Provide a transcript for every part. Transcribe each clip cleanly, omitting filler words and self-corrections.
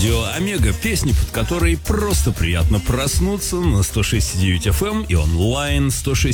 Радио Омега. Песни, под которые просто приятно проснуться на 106.9 FM и онлайн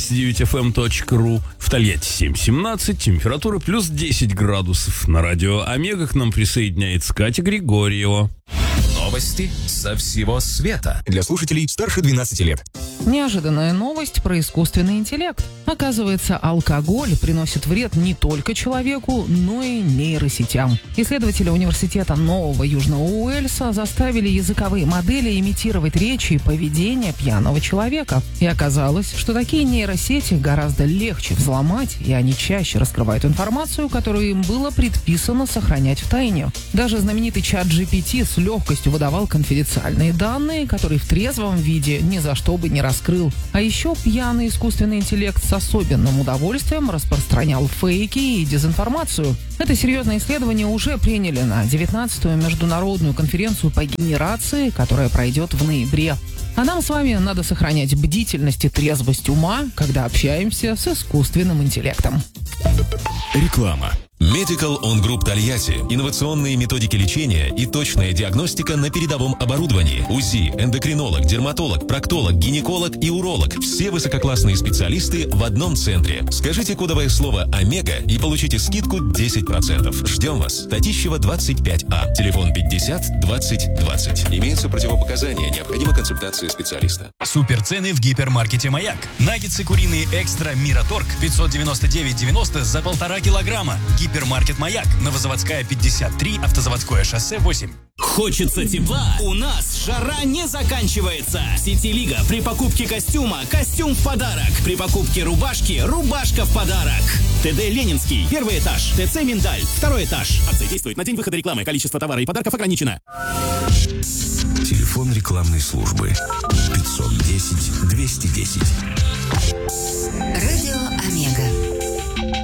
106.9fm.ru. В Тольятти 7:17, температура плюс 10 градусов. На Радио Омега к нам присоединяется Катя Григорьева. Новости со всего света. Для слушателей старше 12 лет. Неожиданная новость про искусственный интеллект. Оказывается, алкоголь приносит вред не только человеку, но и нейросетям. Исследователи университета Нового Южного Уэльса заставили языковые модели имитировать речи и поведение пьяного человека. И оказалось, что такие нейросети гораздо легче взломать, и они чаще раскрывают информацию, которую им было предписано сохранять в тайне. Даже знаменитый чат GPT с легкостью выдавал конфиденциальные данные, которые в трезвом виде ни за что бы не раскрыл. А еще пьяный искусственный интеллект с особенным удовольствием распространял фейки и дезинформацию. Это серьезное исследование уже приняли на 19-ю международную конференцию по генерации, которая пройдет в ноябре. А нам с вами надо сохранять бдительность и трезвость ума, когда общаемся с искусственным интеллектом. Реклама. Medical On Group Тольятти. Инновационные методики лечения и точная диагностика на передовом оборудовании. УЗИ, эндокринолог, дерматолог, проктолог, гинеколог и уролог. Все высококлассные специалисты в одном центре. Скажите кодовое слово «Омега» и получите скидку 10%. Ждем вас. Татищева, 25А. Телефон 50 20 20. Имеются противопоказания. Необходима консультация специалиста. Суперцены в гипермаркете «Маяк». Наггетсы куриные экстра Мираторг 599,90 за 1,5 килограмма. Гипермаркет «Маяк». Новозаводская, 53, Автозаводское шоссе, 8. Хочется тепла? У нас жара не заканчивается. В сети Лига при покупке костюма костюм в подарок. При покупке рубашки рубашка в подарок. ТД Ленинский, первый этаж. ТЦ Миндаль, второй этаж. Акция действует на день выхода рекламы. Количество товара и подарков ограничено. Телефон рекламной службы 510 210.